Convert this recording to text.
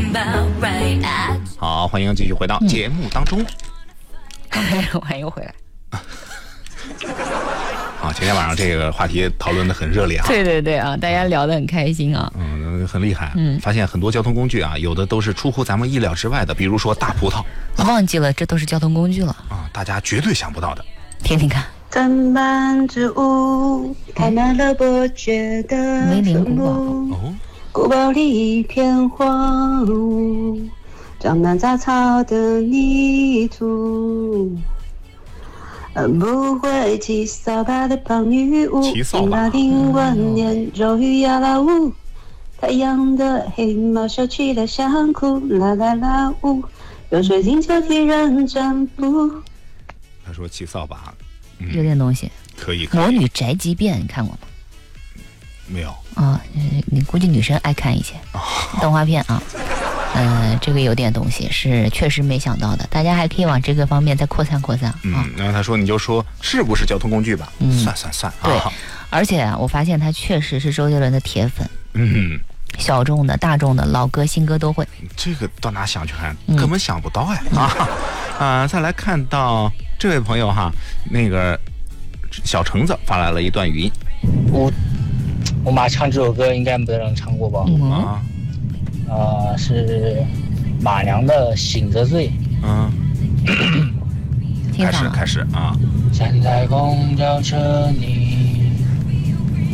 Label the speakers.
Speaker 1: 好，欢迎继续回到节目当中。
Speaker 2: 欢迎回来。
Speaker 1: 啊，前天晚上这个话题讨论的很热烈啊。
Speaker 2: 对对对啊，大家聊得很开心啊。
Speaker 1: 很厉害。发现很多交通工具啊，有的都是出乎咱们意料之外的，比如说大葡萄。
Speaker 2: 忘记了，这都是交通工具了
Speaker 1: 啊，大家绝对想不到的。
Speaker 2: 听听看。
Speaker 3: 藤蔓植物开满了伯爵的坟墓，古堡里一片荒芜，长满杂草的泥土。不会骑扫把的胖女巫，拉丁文念咒语呀啦呜，太阳的黑毛秀起来想哭，啦啦啦呜，有水晶球替人占卜。
Speaker 1: 他说骑扫把。
Speaker 2: 有点东西，
Speaker 1: 可以。
Speaker 2: 魔女宅急便你看过吗？
Speaker 1: 没有
Speaker 2: 啊，你估计女生爱看一些动画片啊。这个有点东西，是确实没想到的，大家还可以往这个方面再扩散扩散。
Speaker 1: 然后他说你就说是不是交通工具吧？算。
Speaker 2: 对，而且我发现他确实是周杰伦的铁粉。小众的、大众的、老歌、新歌都会。
Speaker 1: 这个到哪想去看？根本想不到哎。再来看到这位朋友哈，那个小橙子发来了一段语音。
Speaker 4: 我妈唱这首歌应该没人唱过吧？是马良的《醒着醉》。
Speaker 1: 开始啊！
Speaker 4: 站在公交车，你